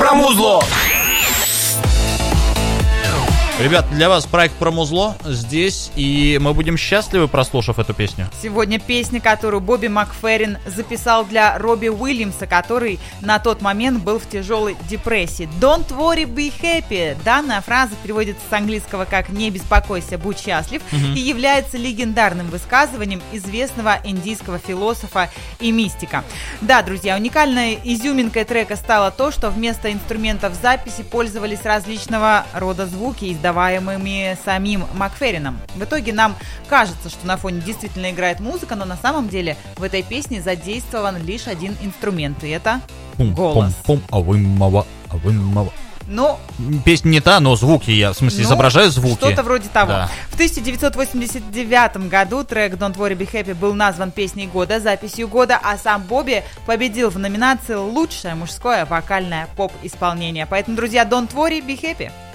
про музло. Ребят, для вас проект про музло здесь, и мы будем счастливы, прослушав эту песню. Сегодня песня, которую Бобби Макферрин записал для Робби Уильямса, который на тот момент был в тяжелой депрессии. Don't worry, be happy. Данная фраза переводится с английского как «не беспокойся, будь счастлив» и является легендарным высказыванием известного индийского философа и мистика. Да, друзья, уникальной изюминкой трека стало то, что вместо инструментов записи пользовались различного рода звуки, издаваемыми самим Макферрином. В итоге нам кажется, что на фоне действительно играет музыка, но на самом деле в этой песне задействован лишь один инструмент, и это голос. Ну, песня не та, но звуки я, в смысле, изображаю звуки. Что-то вроде того. Да. В 1989 году трек Don't Worry Be Happy был назван песней года, записью года, а сам Бобби победил в номинации «Лучшее мужское вокальное поп-исполнение». Поэтому, друзья, Don't Worry Be Happy.